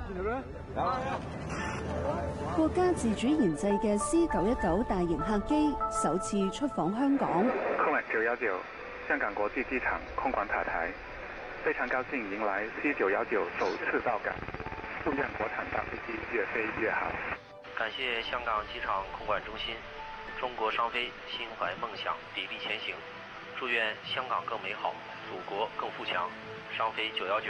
國家自主研製嘅 C919大型客機首次出訪香港。 空管919香港國際機場空管塔台，非常高興迎來 C919首次到港，祝願國產大飛機越飛越好。 感謝香港機場空管中心，中國商飛心懷夢想，砥礪前行。祝願香港更美好，祖國更富強。商飛919。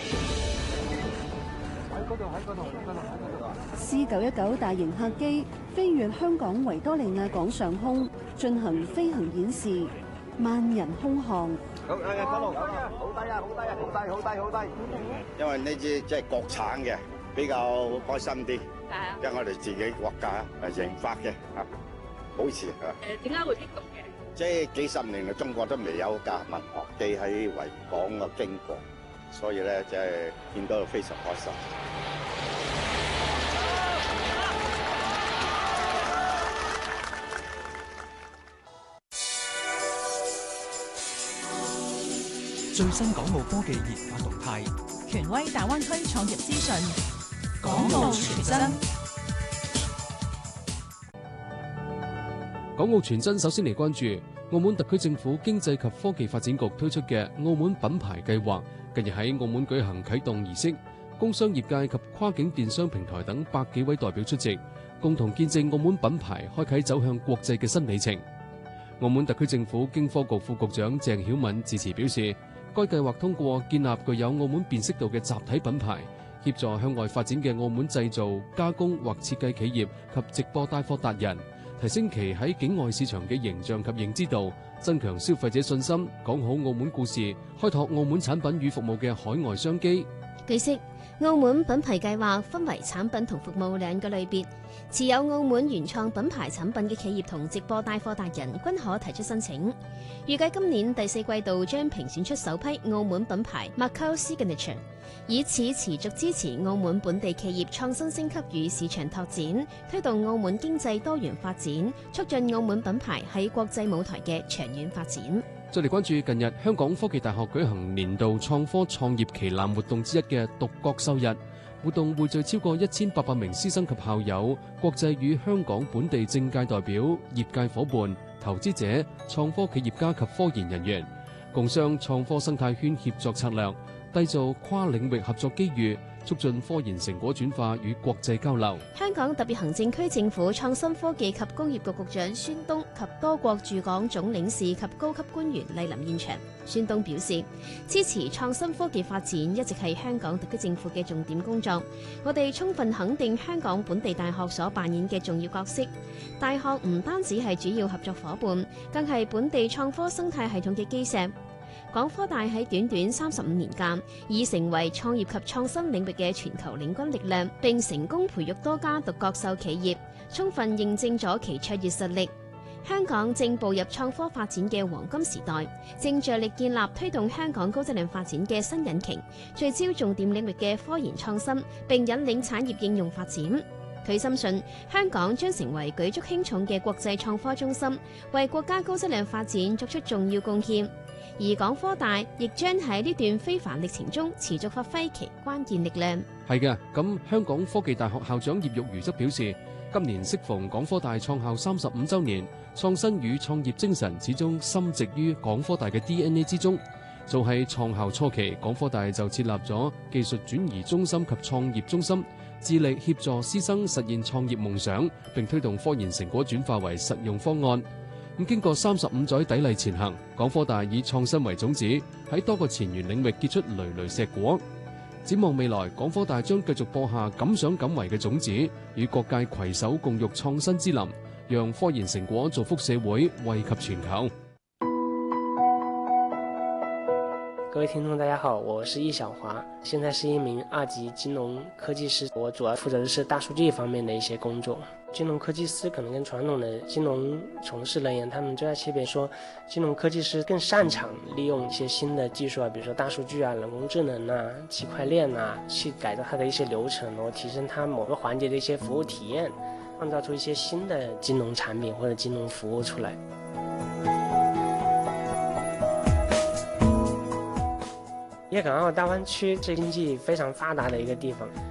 C919大型客機飛越香港維多利亞港上空，進行飛行演示，萬人空巷。 好低啊！好低啊！好低！因為呢支即係國產嘅，比較開心啲。因為我哋自己國家研發嘅啊，好似啊。 點解會激動嘅？ 即係幾十年嚟，中國都未有架民航機喺維港嘅經過，所以咧即係見到非常開心。 最新港澳科技研發動態， 權威大灣區創業資訊，港澳傳真。 港澳傳真首先嚟關注澳門特區政府經濟及科技發展局推出嘅澳門品牌計劃，近日喺澳門舉行啟動儀式，工商業界及跨境電商平台等百幾位代表出席，共同見證澳門品牌開啟走向國際嘅新里程。澳門特區政府經科局副局長鄭曉敏致辭表示，該計劃通過建立具有澳門辨識度嘅集體品牌，協助向外發展嘅澳門製造、加工或設計企業及直播帶貨達人，提升其喺境外市場嘅形象及認知度，增強消費者信心，講好澳門故事，開拓澳門產品與服務嘅海外商機。 據悉，澳門品牌計劃分為產品同服務兩個類別，持有澳門原創品牌產品嘅企業同直播帶貨達人均可提出申請。預計今年第四季度將評選出首批澳門品牌 Macau Signature， 以此持續支持澳門本地企業創新升級與市場拓展，推動澳門經濟多元發展，促進澳門品牌喺國際舞台嘅長遠發展。 再嚟關注近日香港科技大學舉行年度創科創業旗艦活動之一嘅獨角獸日，活動匯聚超過1800名師生及校友、國際與香港本地政界代表、業界夥伴、投資者、創科企業家及科研人員，共商創科生態圈協作策略，締造跨領域合作機遇，促進科研成果轉化與國際交流。 香港特別行政區政府創新科技及工業局局長孫東及多國駐港總領事及高級官員蒞臨現場。孫東表示，支持創新科技發展一直係香港特區政府嘅重點工作。我哋充分肯定香港本地大學所扮演嘅重要角色。大學唔單止係主要合作夥伴，更係本地創科生態系統嘅基石。港科大喺短短35年間，已成為創業及創新領域嘅全球領軍力量，並成功培育多家獨角獸企業，充分認證咗其卓越實力。香港正步入創科發展嘅黃金時代，正着力建立推動香港高質量發展嘅新引擎，聚焦重點領域嘅科研創新，並引領產業應用發展。佢深信香港將成為舉足輕重嘅國際創科中心，為國家高質量發展作出重要貢獻。而港科大亦將喺呢段非凡歷程中持續發揮其關鍵力量。 係嘅，咁香港科技大學校長葉玉如則表示，今年適逢港科大創校35週年，創新與創業精神始終深植於港科大嘅 DNA 之中。早喺創校初期，港科大就設立咗技術轉移中心及創業中心，致力協助師生實現創業夢想，並推動科研成果轉化為實用方案。咁經過35載砥礪前行，港科大以創新為種子，喺多個前沿領域結出累累碩果。展望未來，港科大將繼續播下敢想敢為嘅種子，與各界攜手共育創新之林，讓科研成果造福社會，惠及全球。 各位聽眾大家好，我是易小華，現在是一名2級金融科技師，我主要負責的是大數據方面的一些工作。金融科技師可能跟傳統的金融從事人員，他們最大區別說，金融科技師更擅長利用一些新的技術啊，比如說大數據啊、人工智能啊、區塊鏈啊，去改造它的一些流程，然後提升它某個環節的一些服務體驗，創造出一些新的金融產品或者金融服務出來。粵港澳大灣區是經濟非常發達的一個地方。